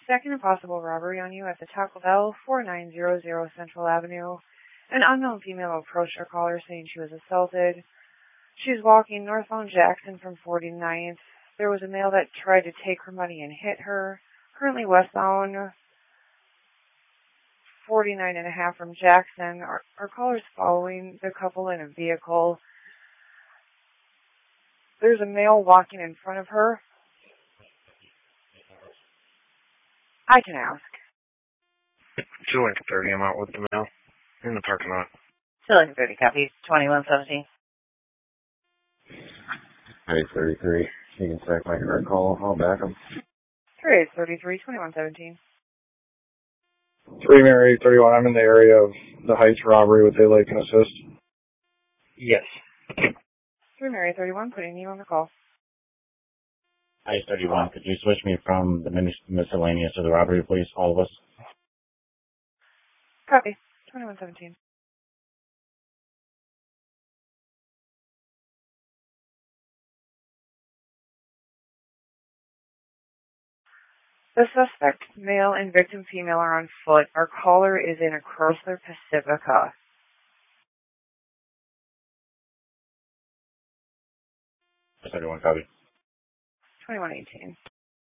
second possible robbery on you at the Taco Bell, 4900 Central Avenue. An unknown female approached our caller saying she was assaulted. She was walking northbound Jackson from 49th. There was a male that tried to take her money and hit her. Currently westbound 49.5 from Jackson. Our caller is following the couple in a vehicle. There's a male walking in front of her. I can ask. 2:30, I'm out with the mail in the parking lot. 2:30, copy. 2117. Hey, 33. You can track my car call. I'll back them. 3833, 2117. 3 Mary 31. I'm in the area of the Heights robbery. Would they like an assist? Yes. 3 Mary 31, putting you on the call. Heights 31. Could you switch me from the miscellaneous to the robbery, please? All of us. Copy. 2117. The suspect, male, and victim female are on foot. Our caller is in a Chrysler Pacifica. 31, copy. 2118.